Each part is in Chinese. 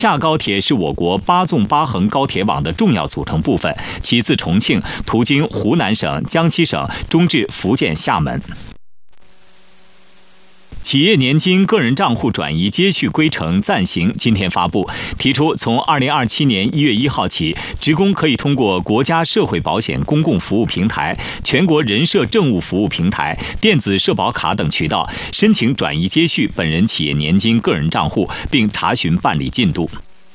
厦高铁是我国8纵8横高铁网的重要组成部分，其自重庆途经湖南省、江西省，终至福建厦门。企业年金个人账户转移接续规程暂行今天发布，提出从2027年1月1号起，职工可以通过国家社会保险公共服务平台、全国人社政务服务平台、电子社保卡等渠道申请转移接续本人企业年金个人账户，并查询办理进度。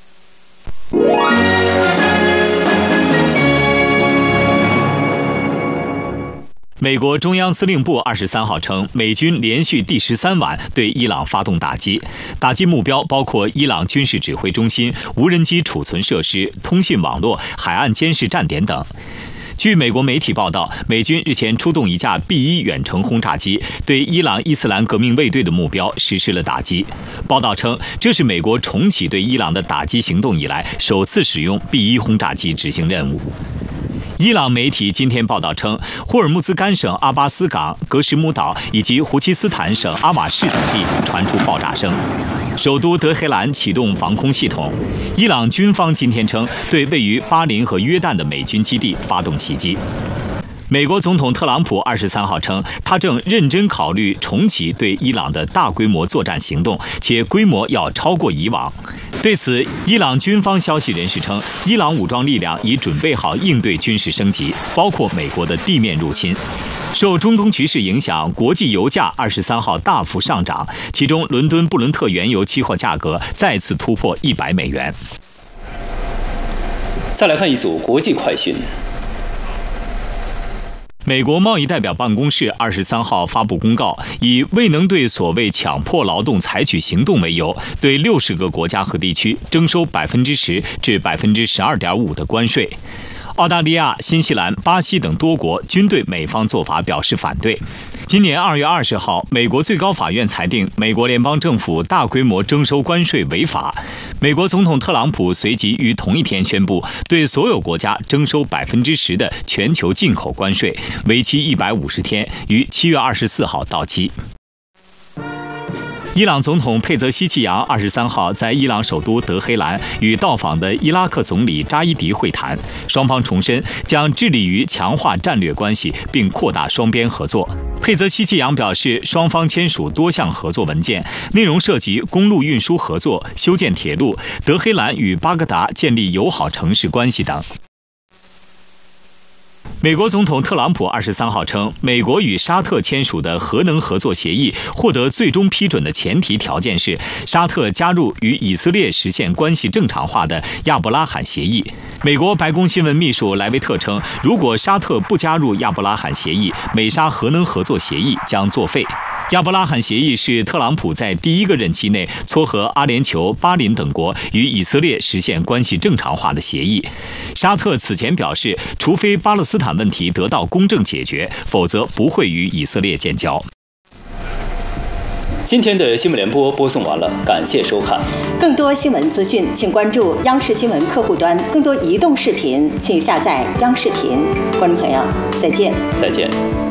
美国中央司令部23号称，美军连续第13晚对伊朗发动打击，打击目标包括伊朗军事指挥中心、无人机储存设施、通信网络、海岸监视站点等。据美国媒体报道，美军日前出动一架 B-1 远程轰炸机，对伊朗伊斯兰革命卫队的目标实施了打击。报道称，这是美国重启对伊朗的打击行动以来首次使用 B-1 轰炸机执行任务。伊朗媒体今天报道称，霍尔木兹干省阿巴斯港、格什姆岛以及胡齐斯坦省阿瓦士等地传出爆炸声，首都德黑兰启动防空系统。伊朗军方今天称，对位于巴林和约旦的美军基地发动袭击。美国总统特朗普23号称，他正认真考虑重启对伊朗的大规模作战行动，且规模要超过以往。对此，伊朗军方消息人士称，伊朗武装力量已准备好应对军事升级，包括美国的地面入侵。受中东局势影响，国际油价23号大幅上涨，其中伦敦布伦特原油期货价格再次突破$100。 再来看一组国际快讯。 美国贸易代表办公室23号发布公告，以未能对所谓强迫劳动采取行动为由，对60个国家和地区征收10%至12.5%的关税。澳大利亚、新西兰、巴西等多国均对美方做法表示反对。今年2月20号，美国最高法院裁定美国联邦政府大规模征收关税违法。美国总统特朗普随即于同一天宣布，对所有国家征收10%的全球进口关税，为期150天，于7月24号到期。伊朗总统佩泽希奇扬23号在伊朗首都德黑兰与到访的伊拉克总理扎伊迪会谈，双方重申将致力于强化战略关系并扩大双边合作。佩泽希奇扬表示，双方签署多项合作文件，内容涉及公路运输合作、修建铁路、德黑兰与巴格达建立友好城市关系等。美国总统特朗普23号称，美国与沙特签署的核能合作协议获得最终批准的前提条件是，沙特加入与以色列实现关系正常化的亚伯拉罕协议。美国白宫新闻秘书莱维特称，如果沙特不加入亚伯拉罕协议，美沙核能合作协议将作废。亚伯拉罕协议是特朗普在第一个任期内撮合阿联酋、巴林等国与以色列实现关系正常化的协议。沙特此前表示，除非巴勒斯坦问题得到公正解决，否则不会与以色列建交。 今天的新闻联播播送完了，感谢收看。 更多新闻资讯，请关注央视新闻客户端；更多移动视频，请下载央视频。观众朋友，再见。 再见。